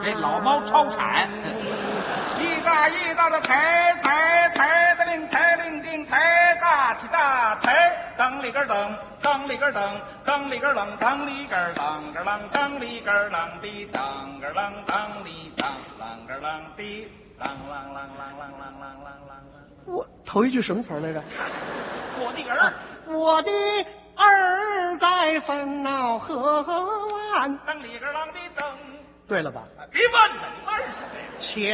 哎，老猫超产，一个一个的抬的铃叮抬嘎起大抬，当里个噔，当里个噔，当里个啷，当里个啷个啷，当里个啷的当个啷，当里当啷个啷的啷啷啷啷啷啷啷啷啷。 我头一句什么词来着？ 我的儿， 我的儿在烦恼河湾。 当里个啷的噔。 对了吧？ 别问了，你问什么呀？ 切。